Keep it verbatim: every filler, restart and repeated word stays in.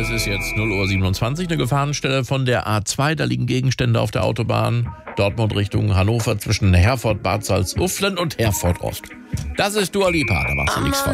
Es ist jetzt null Uhr siebenundzwanzig, eine Gefahrenstelle von der A zwei. Da liegen Gegenstände auf der Autobahn. Dortmund Richtung Hannover zwischen Herford, Bad Salzuflen und Herford Ost. Das ist Dua Lipa, da machst du nichts falsch.